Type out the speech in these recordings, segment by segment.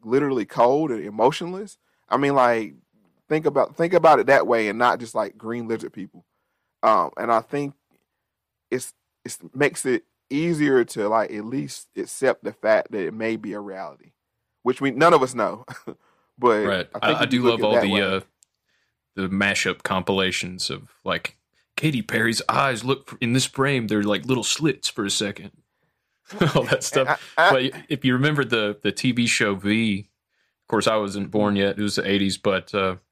literally cold and emotionless. I mean, like think about it that way, and not just like green lizard people. And I think it makes it easier to like at least accept the fact that it may be a reality, which we none of us know. But Right. I think I if you do look love at it all that way, the mashup compilations of like Katy Perry's eyes look in this frame. They're like little slits for a second. All that and stuff. But if you remember the TV show V, of course I wasn't born yet. It was the 80s, but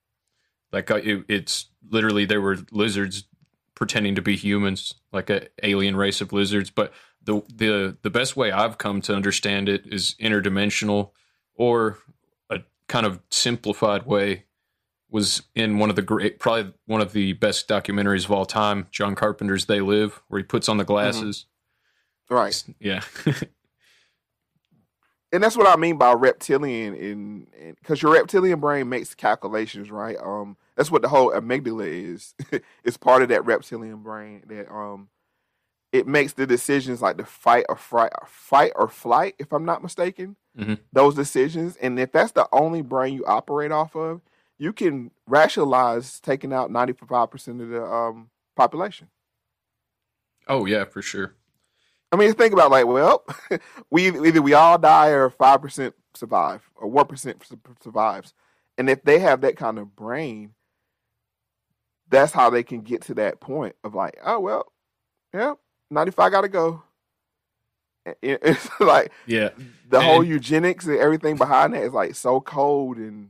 it's literally there were lizards pretending to be humans, like an alien race of lizards. But the best way I've come to understand it is interdimensional, or a kind of simplified way was in one of the probably one of the best documentaries of all time, John Carpenter's They Live, where he puts on the glasses. right? Yeah. And that's what I mean by reptilian, in because your reptilian brain makes calculations, right? That's what the whole amygdala is. It's part of that reptilian brain that it makes the decisions like the fight or flight, if I'm not mistaken. Mm-hmm. Those decisions, and if that's the only brain you operate off of, you can rationalize taking out 95% of the population. Oh yeah, for sure. I mean, think about like, well, we all die or 5% survive or 1% survives, and if they have that kind of brain, that's how they can get to that point of like, oh well, yeah, 95 got to go. It's like the whole eugenics and everything behind that is like so cold and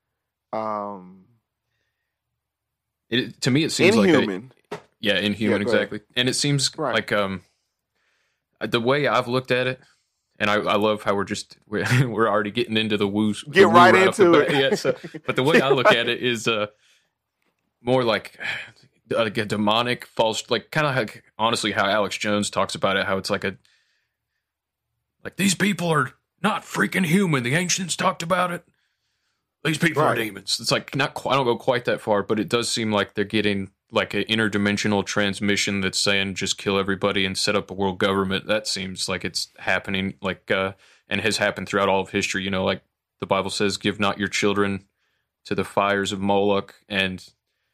to me it seems inhuman. Inhuman, exactly. And it seems like the way I've looked at it, and I love how we're already getting into the woo. Get right into it. Yeah. So, but the way I look at it is more like a demonic false, like kind of like honestly how Alex Jones talks about it, how it's like these people are not freaking human. The ancients talked about it. These people are demons. It's like I don't go quite that far, but it does seem like they're getting like an interdimensional transmission that's saying just kill everybody and set up a world government. That seems like it's happening, like and has happened throughout all of history. You know, like the Bible says, "Give not your children to the fires of Moloch," and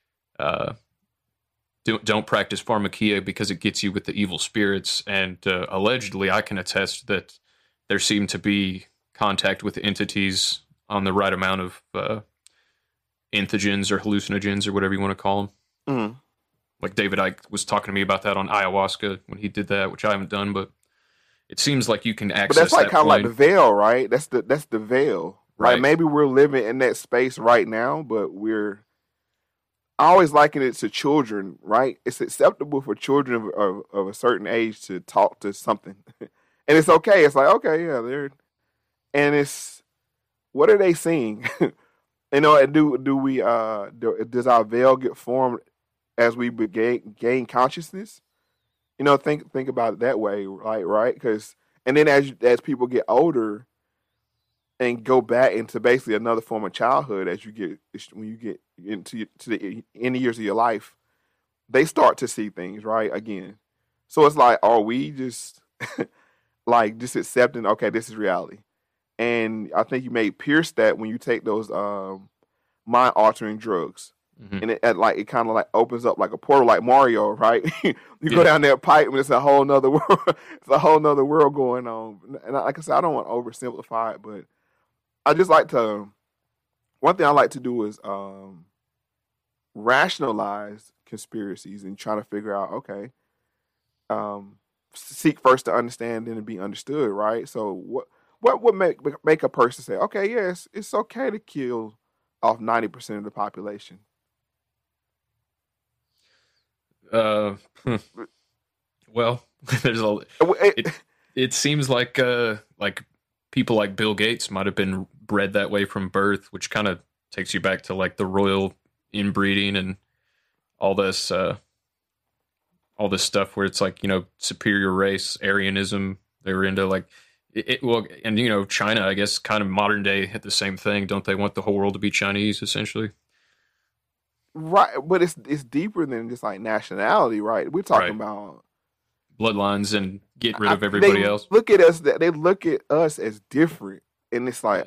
don't practice pharmakia because it gets you with the evil spirits. And allegedly, I can attest that there seemed to be contact with entities on the right amount of entheogens or hallucinogens or whatever you want to call them. Mm-hmm. Like David Icke was talking to me about that on ayahuasca when he did that, which I haven't done, but it seems like you can access. But that's like kind of like plane. the veil, right? That's the veil. Right. Like maybe we're living in that space right now, but I always liken it to children, right? It's acceptable for children of a certain age to talk to something, and it's okay. It's like okay, yeah, and it's what are they seeing? You know, and does our veil get formed as we gain consciousness? You know, think about it that way, right? Because and then as people get older and go back into basically another form of childhood, when you get into the end years of your life, they start to see things right again. So it's like, are we just like just accepting? Okay, this is reality. And I think you may pierce that when you take those mind altering drugs, and it kind of like opens up like a portal, like Mario, right? You go down that pipe, and it's a whole nother world. It's a whole nother world going on. And like I said, I don't want to oversimplify it, but I just like to. One thing I like to do is rationalize conspiracies and try to figure out, okay, seek first to understand, then to be understood, right? So what would make a person say, okay, yes, it's okay to kill off 90% of the population? Well, there's it seems like people like Bill Gates might have been bred that way from birth, which kind of takes you back to like the royal inbreeding and all this stuff where it's like, you know, superior race, Aryanism. They were into like and you know, China, I guess, kind of modern day hit the same thing. Don't they want the whole world to be Chinese, essentially? Right, but it's deeper than just like nationality, right? We're talking about bloodlines and get rid of everybody else. Look at us. They look at us as different, and it's like,